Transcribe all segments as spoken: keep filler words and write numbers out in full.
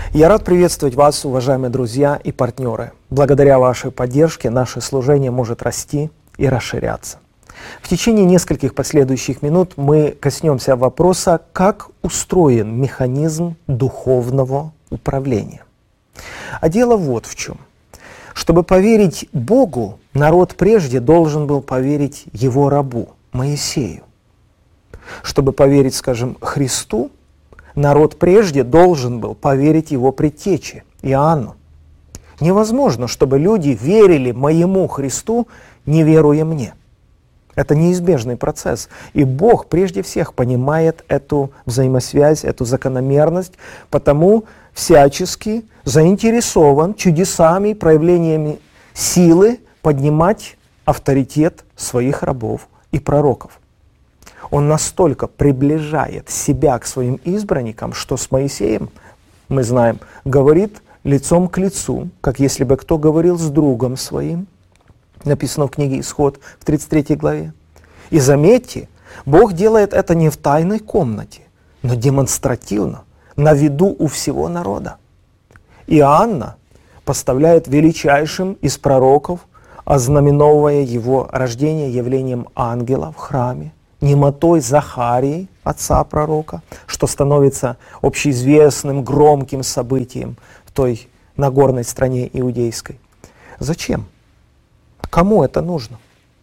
Я рад приветствовать вас, уважаемые друзья и партнеры. Благодаря вашей поддержке наше служение может расти и расширяться. В течение нескольких последующих минут мы коснемся вопроса, как устроен механизм духовного управления. А дело вот в чем. Чтобы поверить Богу, народ прежде должен был поверить его рабу, Моисею. Чтобы поверить, скажем, Христу, народ прежде должен был поверить его предтече, Иоанну. Невозможно, чтобы люди верили моему Христу, не веруя мне. Это неизбежный процесс. И Бог прежде всех понимает эту взаимосвязь, эту закономерность, потому всячески заинтересован чудесами, проявлениями силы поднимать авторитет своих рабов и пророков. Он настолько приближает себя к своим избранникам, что с Моисеем, мы знаем, говорит лицом к лицу, как если бы кто говорил с другом своим. Написано в книге Исход в тридцать третьей главе. И заметьте, Бог делает это не в тайной комнате, но демонстративно, на виду у всего народа. Иоанна поставляет величайшим из пророков, ознаменовывая его рождение явлением ангела в храме, немотой Захарии, отца пророка, что становится общеизвестным, громким событием в той Нагорной стране иудейской. Зачем? Кому это нужно?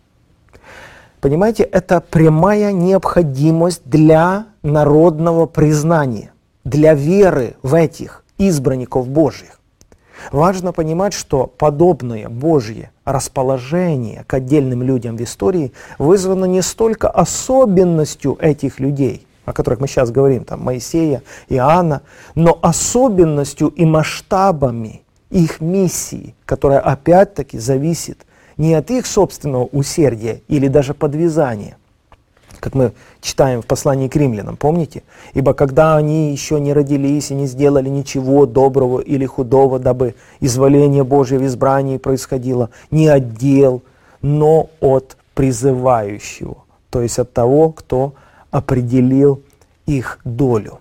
Понимаете, это прямая необходимость для народного признания, для веры в этих избранников Божьих. Важно понимать, что подобное Божье расположение к отдельным людям в истории вызвано не столько особенностью этих людей, о которых мы сейчас говорим, там Моисея, Иоанна, но особенностью и масштабами их миссии, которая опять-таки зависит не от их собственного усердия или даже подвязания, как мы читаем в послании к римлянам, помните? «Ибо когда они еще не родились и не сделали ничего доброго или худого, дабы изволение Божие в избрании происходило не от дел, но от призывающего», то есть от того, кто определил их долю.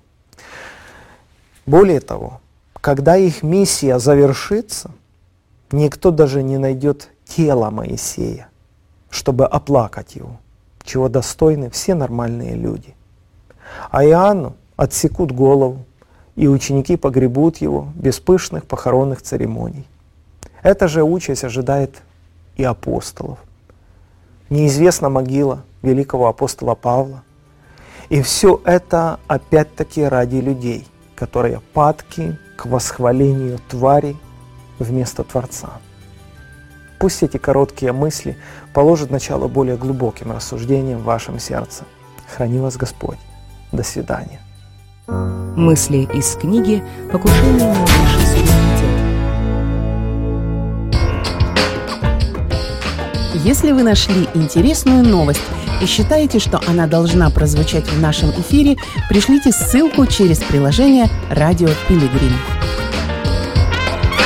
Более того, когда их миссия завершится, никто даже не найдет тело Моисея, чтобы оплакать его, чего достойны все нормальные люди. А Иоанну отсекут голову, и ученики погребут его без пышных похоронных церемоний. Эта же участь ожидает и апостолов. Неизвестна могила великого апостола Павла. И все это опять-таки ради людей, которые падки к восхвалению твари вместо Творца. Пусть эти короткие мысли положат начало более глубоким рассуждениям в вашем сердце. Храни вас Господь. До свидания. Мысли из книги «Покушение на нашей суверенитет». Если вы нашли интересную новость и считаете, что она должна прозвучать в нашем эфире, пришлите ссылку через приложение «Радио Пилигрим».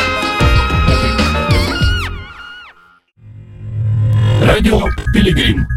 Радио Пилигрим.